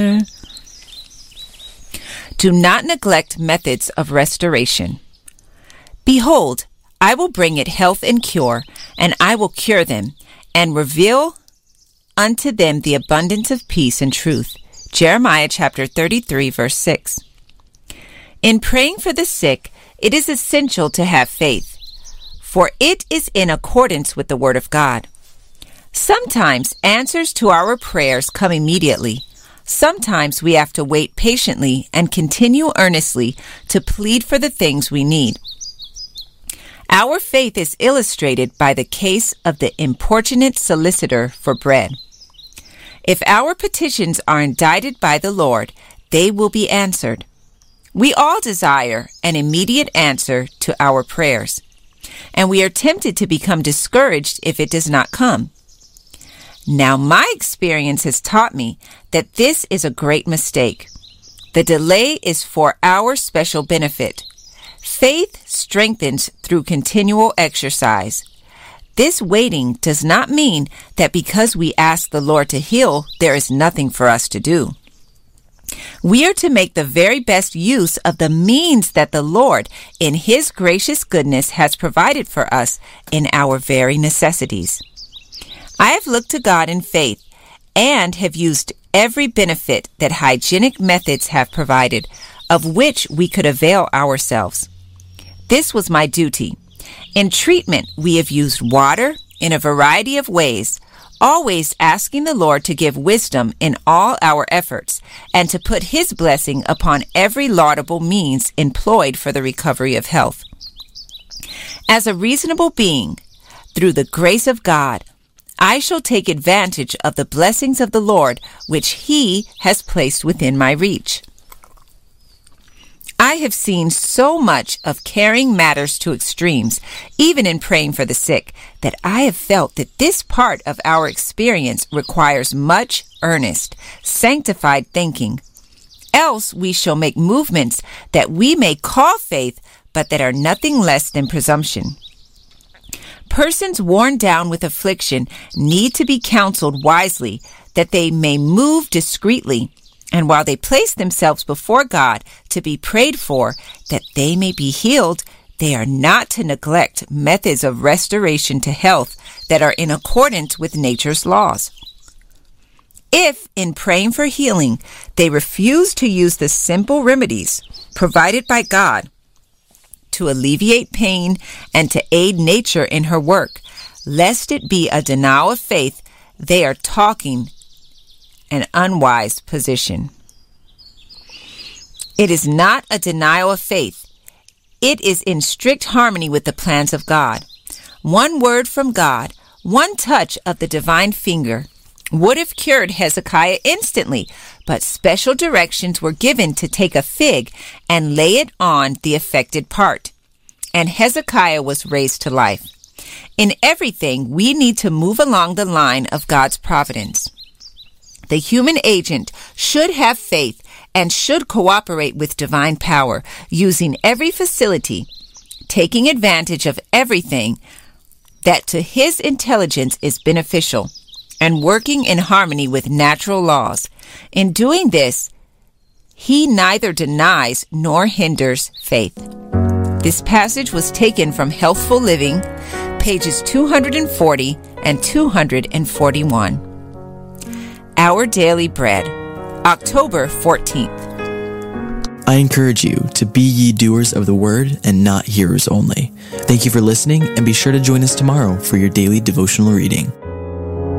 Do not neglect methods of restoration. Behold, I will bring it health and cure, and I will cure them, and reveal unto them the abundance of peace and truth. Jeremiah chapter 33, verse 6. In praying for the sick, it is essential to have faith, for it is in accordance with the Word of God. Sometimes answers to our prayers come immediately. Sometimes we have to wait patiently and continue earnestly to plead for the things we need. Our faith is illustrated by the case of the importunate solicitor for bread. If our petitions are indicted by the Lord, they will be answered. We all desire an immediate answer to our prayers, and we are tempted to become discouraged if it does not come. Now, my experience has taught me that this is a great mistake. The delay is for our special benefit. Faith strengthens through continual exercise. This waiting does not mean that because we ask the Lord to heal, there is nothing for us to do. We are to make the very best use of the means that the Lord, in His gracious goodness, has provided for us in our very necessities. I have looked to God in faith and have used every benefit that hygienic methods have provided, of which we could avail ourselves. This was my duty. In treatment, we have used water in a variety of ways, always asking the Lord to give wisdom in all our efforts and to put His blessing upon every laudable means employed for the recovery of health. As a reasonable being, through the grace of God, I shall take advantage of the blessings of the Lord which He has placed within my reach. I have seen so much of carrying matters to extremes, even in praying for the sick, that I have felt that this part of our experience requires much earnest, sanctified thinking. Else we shall make movements that we may call faith, but that are nothing less than presumption. Persons worn down with affliction need to be counseled wisely, that they may move discreetly, and while they place themselves before God to be prayed for, that they may be healed, they are not to neglect methods of restoration to health that are in accordance with nature's laws. If, in praying for healing, they refuse to use the simple remedies provided by God to alleviate pain and to aid nature in her work, lest it be a denial of faith, they are taking an unwise position. It is not a denial of faith. It is in strict harmony with the plans of God. One word from God, one touch of the divine finger, would have cured Hezekiah instantly, but special directions were given to take a fig and lay it on the affected part, and Hezekiah was raised to life. In everything, we need to move along the line of God's providence. The human agent should have faith and should cooperate with divine power, using every facility, taking advantage of everything that to his intelligence is beneficial, and working in harmony with natural laws. In doing this, he neither denies nor hinders faith. This passage was taken from Healthful Living, pages 240 and 241. Our Daily Bread, October 14th. I encourage you to be ye doers of the word and not hearers only. Thank you for listening, and be sure to join us tomorrow for your daily devotional reading.